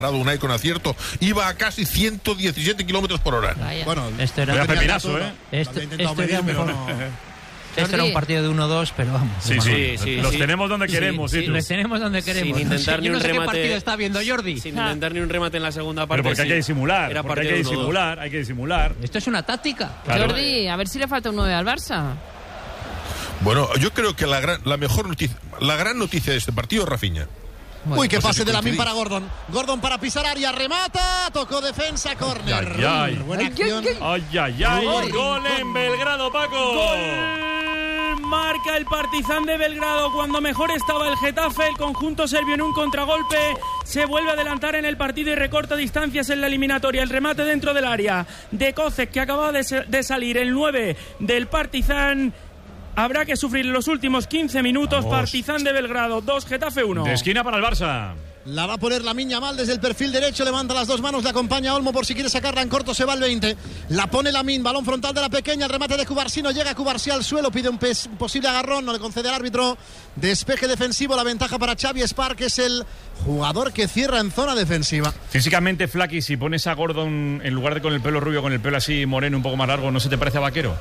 Unai con acierto, iba a casi 117 kilómetros por hora. Vaya. Bueno, esto era pepinazo, ¿eh? Esto era un partido de 1-2, pero vamos. Sí. Los tenemos donde queremos. Los tenemos donde queremos. Sin intentar ni un remate. ¿Qué partido está viendo Jordi? Sin intentar ni un remate en la segunda parte. Pero porque hay que disimular. Hay que disimular. Esto es una táctica. Claro. Jordi, a ver si le falta un 9 al Barça. Bueno, yo creo que la gran noticia de este partido es Rafinha. Uy, qué no sé pase si de Lamine coincidís. para Gordon. Gordon para pisar área, remata, tocó defensa, córner. Buena acción. Gol en Belgrado, Paco. Gol. Marca el Partizan de Belgrado cuando mejor estaba el Getafe. El conjunto serbio en un contragolpe se vuelve a adelantar en el partido y recorta distancias en la eliminatoria. El remate dentro del área de Kocek, que acababa de salir, el 9 del Partizan. Habrá que sufrir los últimos 15 minutos. Vamos. Partizan de Belgrado 2, Getafe 1. De esquina para el Barça. La va a poner Lamine Yamal desde el perfil derecho, levanta las dos manos, le acompaña Olmo por si quiere sacarla en corto, se va al 20. La pone Lamine, balón frontal de la pequeña, el remate de Cubarsí, no llega Cubarsí al suelo, pide un posible agarrón, no le concede al árbitro. Despeje defensivo, la ventaja para Xavi Espar, que es el jugador que cierra en zona defensiva. Físicamente, Flaky, si pones a Gordon en lugar de con el pelo rubio, con el pelo así moreno, un poco más largo, ¿no se te parece a Vaquero?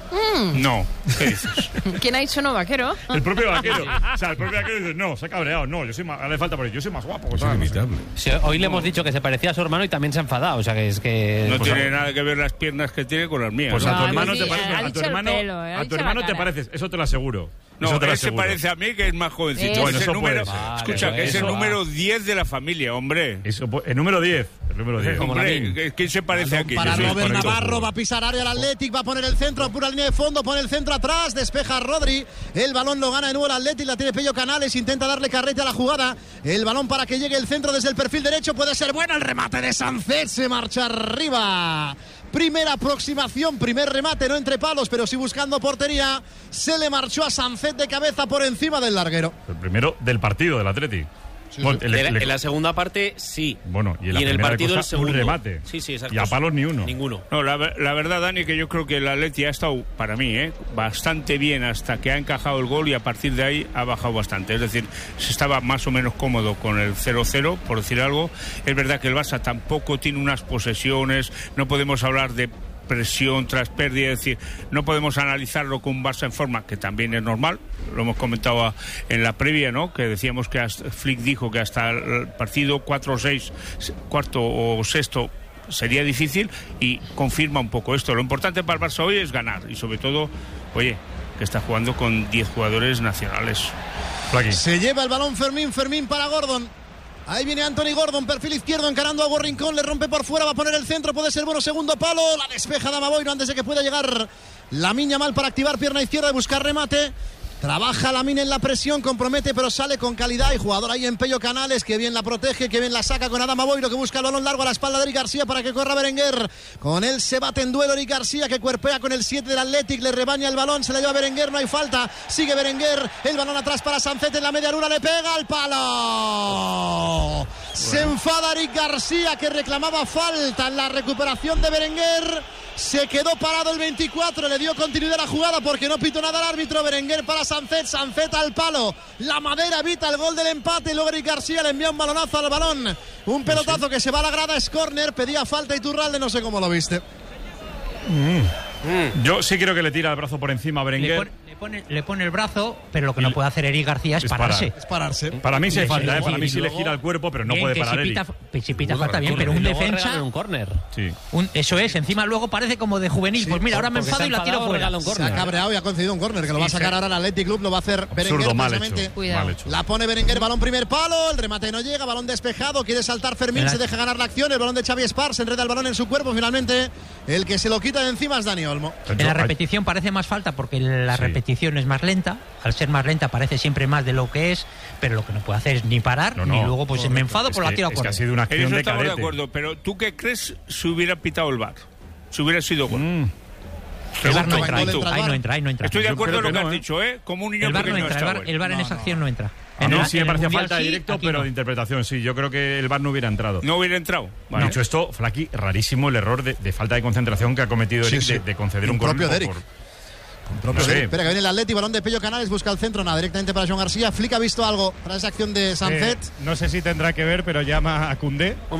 No, ¿qué dices? ¿Quién ha dicho no, Vaquero? El propio Vaquero. O sea, el propio Vaquero dice, no, se ha cabreado, no, yo soy más, le falta por ello, yo soy más guapo. Es inimitable. Sí, hoy le hemos dicho que se parecía a su hermano y también se ha enfadado, o sea que es que... No tiene nada que ver las piernas que tiene con las mías. Pues ¿no? a tu No, hermano sí, te pareces, ha dicho el pelo, ha a tu dicho la hermano te cara. pareces, eso te lo aseguro. No, Eso te lo él se aseguro. parece a mí, que es más jovencito. Bueno, Es el eso número, puede ser. escucha, Vale, que es el eso, número 10 de la familia, hombre. Eso, el número 10. El número 10. Hombre, ¿quién se parece aquí? Para Yo soy Robert correcto. Navarro, va a pisar área el Athletic, va a poner el centro, apura línea de fondo, pone el centro atrás, despeja Rodri, el balón lo gana de nuevo el Athletic, la tiene Pello Canales, intenta darle carrete a la jugada, el balón para que llegue el centro desde el perfil derecho, puede ser bueno, el remate de Sancet, se marcha arriba. Primera aproximación, primer remate, no entre palos, pero sí buscando portería, se le marchó a Sancet de cabeza por encima del larguero. El primero del partido del Atleti. Bueno, En la segunda parte, sí. Bueno, y en el primera partido, cosa, el segundo. un remate. Sí, exacto. Y a palos ni uno. Ninguno. No, la verdad, Dani, que yo creo que el Atleti ha estado, para mí, bastante bien hasta que ha encajado el gol y a partir de ahí ha bajado bastante. Es decir, se estaba más o menos cómodo con el 0-0, por decir algo. Es verdad que el Barça tampoco tiene unas posesiones, no podemos hablar de presión tras pérdida, es decir, no podemos analizarlo con un Barça en forma, que también es normal, lo hemos comentado en la previa, ¿no? Que decíamos que Flick dijo que hasta el partido 4-6, cuarto o sexto sería difícil y confirma un poco esto. Lo importante para el Barça hoy es ganar y sobre todo, oye, que está jugando con 10 jugadores nacionales. Aquí. Se lleva el balón Fermín para Gordon. Ahí viene Anthony Gordon, perfil izquierdo, encarando a Hugo Rincón, le rompe por fuera, va a poner el centro, puede ser bueno, segundo palo, la despeja Dama Boiro antes de que pueda llegar Lamine Yamal para activar pierna izquierda y buscar remate. Trabaja Lamine en la presión, compromete, pero sale con calidad. Y jugador ahí en Pello Canales, que bien la protege, que bien la saca con Adama Boiro, que busca el balón largo a la espalda de Eric García para que corra Berenguer. Con él se bate en duelo Eric García, que cuerpea con el 7 del Athletic, le rebaña el balón, se la lleva Berenguer, no hay falta. Sigue Berenguer, el balón atrás para Sancet en la media luna, le pega al palo. Se enfada Eric García, que reclamaba falta en la recuperación de Berenguer. Se quedó parado el 24, le dio continuidad a la jugada porque no pitó nada al árbitro. Berenguer para Sancet, Sancet al palo, la madera evita el gol del empate y luego Eric García le envía un balonazo al balón, un pelotazo que se va a la grada, es córner, pedía falta Iturralde, no sé cómo lo viste. Yo sí creo que le tira el brazo por encima a Berenguer. Le pone el brazo, pero lo que no puede hacer Eric García es pararse. Es pararse. Para mí sí hay falta, para mí y sí le luego, gira el cuerpo, pero no bien, puede que parar Eric. Si pita falta bien, pero un defensa... un córner. Sí. Eso es, encima luego parece como de juvenil. Sí, pues mira, ahora me enfado y la tiro fuera. Se ha cabreado y ha concedido un córner, que lo va a sacar ahora el Athletic Club, lo va a hacer Berenguer Absurdo, mal precisamente. hecho. Cuidado. Mal hecho. La pone Berenguer, balón primer palo, el remate no llega, balón despejado, quiere saltar Fermín, se deja ganar la acción, el balón de Xavi Espar, se enreda el balón en su cuerpo, finalmente el que se lo quita de encima es Dani Olmo. En la repetición parece más falta porque la repetición es más lenta. Al ser más lenta parece siempre más de lo que es, pero lo que no puede hacer es ni parar, ni luego pues me enfado por la tiro a Es que ha correr. sido una En acción eso de estamos de cadete. acuerdo, pero ¿tú qué crees si hubiera pitado el VAR? Si hubiera sido gol. El VAR no Pregunto, entra, ¿cuál ahí no entra. Estoy de Yo acuerdo creo en lo que que no, has dicho, Como un niño El VAR no pequeño entra, está bueno. el VAR en esa acción no entra. A mí sí me el parecía Mundial falta de sí, directo, aquí pero no. de interpretación sí. Yo creo que el VAR no hubiera entrado. No hubiera entrado. Vale. Dicho esto, Flaky, rarísimo el error de falta de concentración que ha cometido Eric Sí. de conceder un propio gol de Eric. Espera, que viene el Atleti, balón de Pello Canales, busca el centro, nada, directamente para Joan García. Flick ha visto algo para esa acción de Sancet. No sé si tendrá que ver, pero llama a Koundé.